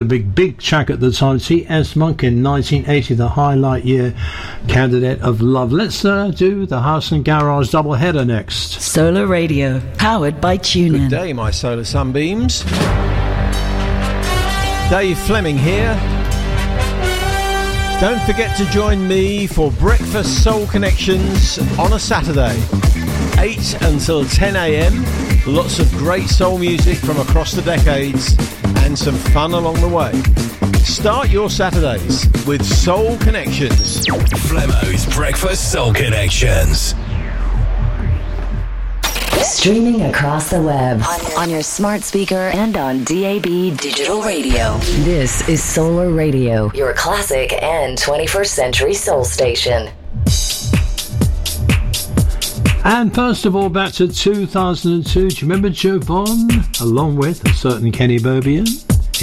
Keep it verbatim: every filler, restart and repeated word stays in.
big, big track at the time. T S Monk in nineteen eighty, the highlight year candidate of Love. Let's uh, do the House and Garage double header next. Solar Radio, powered by TuneIn. Good day, my solar sunbeams. Dave Fleming here. Don't forget to join me for Breakfast Soul Connections on a Saturday, eight until ten a.m. Lots of great soul music from across the decades and some fun along the way. Start your Saturdays with Soul Connections. Flemo's Breakfast Soul Connections. Streaming across the web, on, on your smart speaker and on D A B digital radio. This is Solar Radio, your classic and twenty-first century soul station. And first of all, back to two thousand two. Do you remember Joe Bond? Along with a certain Kenny Berbian.